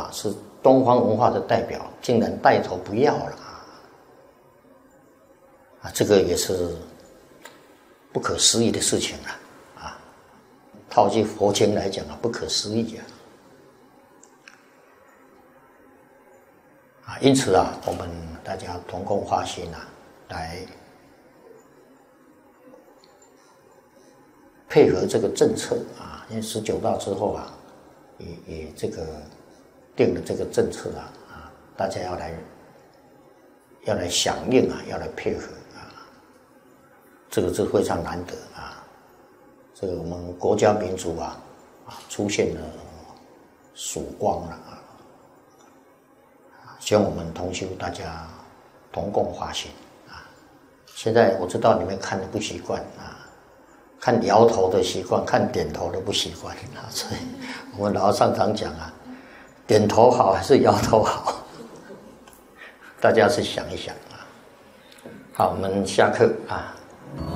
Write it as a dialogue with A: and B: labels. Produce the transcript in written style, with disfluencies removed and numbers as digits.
A: 是东方文化的代表，竟然带头不要了这个也是不可思议的事情套句佛经来讲不可思议因此我们大家同共发心来配合这个政策因为19大之后也这个定了这个政策大家要来响应要来配合这个是非常难得这个我们国家民族出现了曙光了希望我们同修大家同共发心现在我知道你们看的不习惯看摇头的习惯，看点头的不习惯所以我们老和尚常讲点头好还是摇头好？大家是想一想好，我们下课